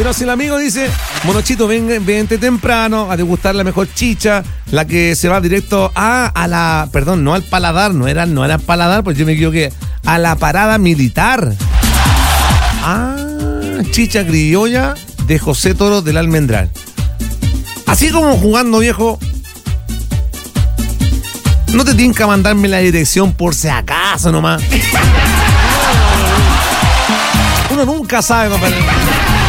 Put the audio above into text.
Bueno, si el amigo dice, Monochito, vente temprano a degustar la mejor chicha, la que se va directo a la, perdón, no al paladar, no era paladar, pues yo me equivoqué, a la parada militar. Chicha criolla de José Toro del Almendral. Así como jugando, viejo, no te tienen que mandarme la dirección por si acaso nomás. Uno nunca sabe, compadre.